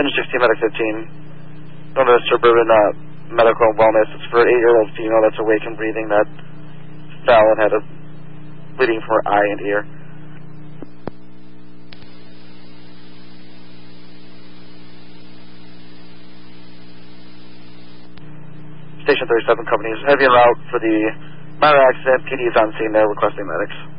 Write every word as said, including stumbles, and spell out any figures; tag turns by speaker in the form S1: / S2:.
S1: Engine sixteen, Medic fifteen. Going to Suburban uh, Medical Wellness. It's for an eight-year-old female that's awake and breathing that fell and had a bleeding from her eye and ear. Station thirty-seven companies heavy en route for the minor accident. P D is on scene there requesting medics.